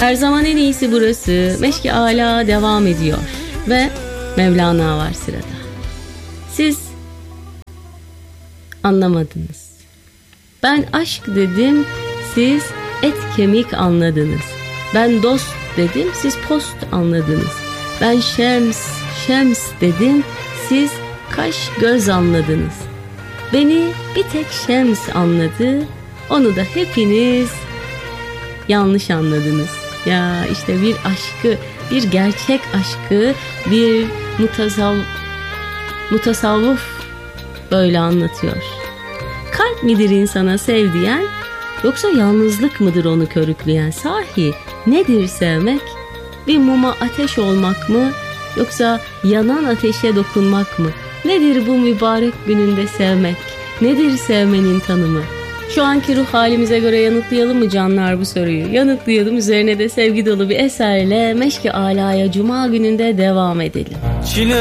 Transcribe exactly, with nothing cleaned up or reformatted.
Her zaman en iyisi burası. Meşk-i Âlâ devam ediyor ve Mevlana var sırada. Siz anlamadınız. Ben aşk dedim, siz et kemik anladınız. Ben dost dedim, siz post anladınız. Ben şems, şems dedim, siz kaş göz anladınız. Beni bir tek şems anladı, onu da hepiniz yanlış anladınız. Ya işte bir aşkı, bir gerçek aşkı, bir mutasav, mutasavvuf böyle anlatıyor. Kalp midir insana sev diyen, yoksa yalnızlık mıdır onu körükleyen? Sahi nedir sevmek? Bir muma ateş olmak mı, yoksa yanan ateşe dokunmak mı? Nedir bu mübarek gününde sevmek? Nedir sevmenin tanımı? Şu anki ruh halimize göre yanıtlayalım mı canlar bu soruyu? Yanıtlayalım, üzerine de sevgi dolu bir eserle Meşk-i Âlâ'ya Cuma gününde devam edelim. Çile